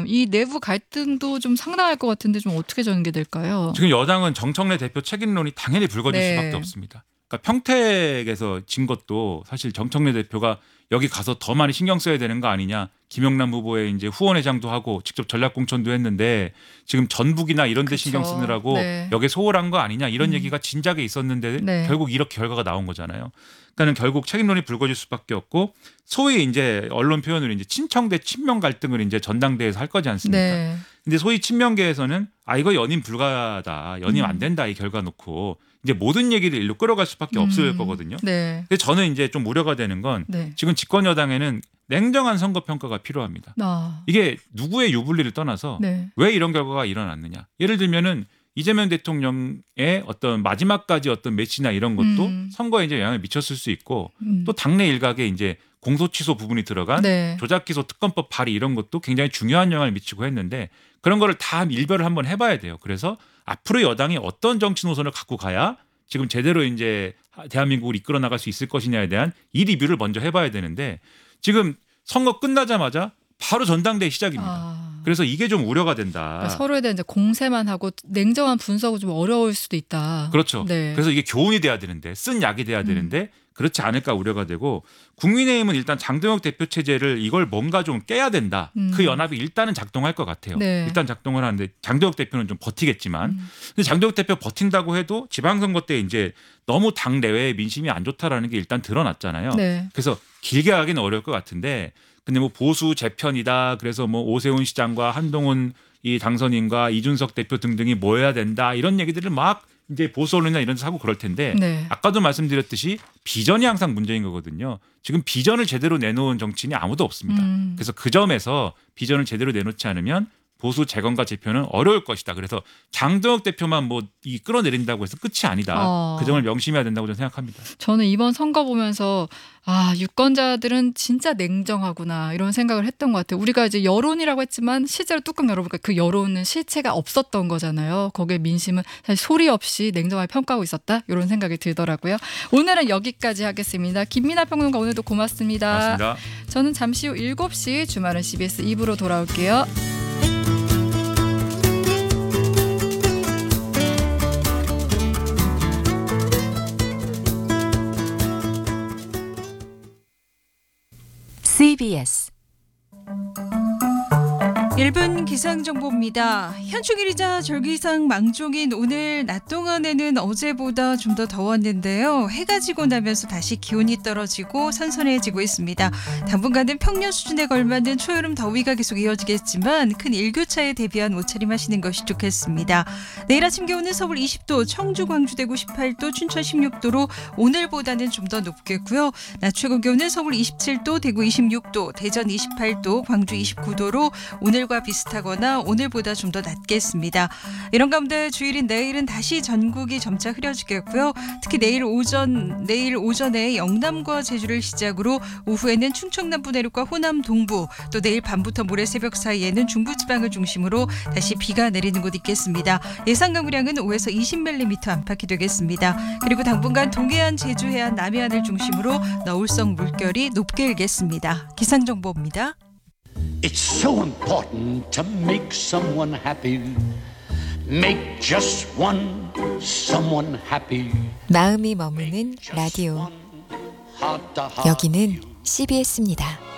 이 내부 갈등도 좀 상당할 것 같은데 좀 어떻게 전개될까요? 지금 여당은 정청래 대표 책임론이 당연히 불거질 네. 수밖에 없습니다. 그러니까 평택에서 진 것도 사실 정청래 대표가 여기 가서 더 많이 신경 써야 되는 거 아니냐. 김영남 후보의 이제 후원회장도 하고 직접 전략공천도 했는데 지금 전북이나 이런 데 그쵸. 신경 쓰느라고 네. 여기에 소홀한 거 아니냐 이런 얘기가 진작에 있었는데 네. 결국 이렇게 결과가 나온 거잖아요. 그러니까는 결국 책임론이 불거질 수밖에 없고 소위 이제 언론 표현으로 이제 친청 대 친명 갈등을 이제 전당대회에서 할 거지 않습니까? 네. 근데 소위 친명계에서는 이거 연임 불가하다, 연임 안 된다 이 결과 놓고 이제 모든 얘기를 일로 끌어갈 수밖에 없을 거거든요. 네. 근데 저는 이제 좀 우려가 되는 건 네. 지금 집권 여당에는 냉정한 선거 평가가 필요합니다. 아. 이게 누구의 유불리를 떠나서 네. 왜 이런 결과가 일어났느냐. 예를 들면은 이재명 대통령의 어떤 마지막까지 어떤 매치나 이런 것도 선거에 이제 영향을 미쳤을 수 있고 또 당내 일각에 이제 공소 취소 부분이 들어간 네. 조작 기소 특검법 발의 이런 것도 굉장히 중요한 영향을 미치고 했는데 그런 거를 다 일별을 한번 해봐야 돼요. 그래서 앞으로 여당이 어떤 정치 노선을 갖고 가야 지금 제대로 이제 대한민국을 이끌어 나갈 수 있을 것이냐에 대한 이 리뷰를 먼저 해봐야 되는데 지금 선거 끝나자마자 바로 전당대회 시작입니다. 아. 그래서 이게 좀 우려가 된다. 그러니까 서로에 대한 이제 공세만 하고 냉정한 분석은 좀 어려울 수도 있다. 그렇죠. 네. 그래서 이게 교훈이 돼야 되는데 쓴 약이 돼야 되는데 그렇지 않을까 우려가 되고 국민의힘은 일단 장동혁 대표 체제를 이걸 뭔가 좀 깨야 된다. 그 연합이 일단은 작동할 것 같아요. 네. 일단 작동을 하는데 장동혁 대표는 좀 버티겠지만 근데 장동혁 대표 버틴다고 해도 지방선거 때 이제 너무 당 내외의 민심이 안 좋다라는 게 일단 드러났잖아요. 네. 그래서 길게 가기는 어려울 것 같은데 근데 뭐 보수 재편이다. 그래서 뭐 오세훈 시장과 한동훈 이 당선인과 이준석 대표 등등이 모여야 된다. 이런 얘기들을 막 이제 보수 언론이나 이런 데서 하고 그럴 텐데 네. 아까도 말씀드렸듯이 비전이 항상 문제인 거거든요. 지금 비전을 제대로 내놓은 정치인이 아무도 없습니다. 그래서 그 점에서 비전을 제대로 내놓지 않으면 보수 재건과 재편은 어려울 것이다. 그래서 장동혁 대표만 뭐 이 끌어내린다고 해서 끝이 아니다. 그 점을 명심해야 된다고 저는 생각합니다. 저는 이번 선거 보면서 유권자들은 진짜 냉정하구나 이런 생각을 했던 것 같아요. 우리가 이제 여론이라고 했지만 실제로 뚜껑 열어보니까 그 여론은 실체가 없었던 거잖아요. 거기에 민심은 사실 소리 없이 냉정하게 평가하고 있었다 이런 생각이 들더라고요. 오늘은 여기까지 하겠습니다. 김민하 평론가 오늘도 고맙습니다. 고맙습니다. 저는 잠시 후 7시 주말은 CBS 2부로 돌아올게요. CBS 1분 기상정보입니다. 현충일이자 절기상 망종인 오늘 낮 동안에는 어제보다 좀 더 더웠는데요. 해가 지고 나면서 다시 기온이 떨어지고 선선해지고 있습니다. 당분간은 평년 수준에 걸맞는 초여름 더위가 계속 이어지겠지만 큰 일교차에 대비한 옷차림하시는 것이 좋겠습니다. 내일 아침 기온은 서울 20도, 청주, 광주, 대구 18도, 춘천 16도로 오늘보다는 좀 더 높겠고요. 낮 최고 기온은 서울 27도, 대구 26도, 대전 28도, 광주 29도로 오늘과 비슷하거나 오늘보다 좀 더 낮겠습니다. 이런 가운데 주일인 내일은 다시 전국이 점차 흐려지겠고요. 특히 내일 오전에 영남과 제주를 시작으로 오후에는 충청남부 내륙과 호남 동부 또 내일 밤부터 모레 새벽 사이에는 중부지방을 중심으로 다시 비가 내리는 곳 있겠습니다. 예상 강우량은 5에서 20mm 안팎이 되겠습니다. 그리고 당분간 동해안, 제주 해안, 남해안을 중심으로 너울성 물결이 높게 일겠습니다. 기상정보입니다. It's so important to make someone happy. Make just one someone happy. 마음이 머무는 라디오. 여기는 CBS입니다.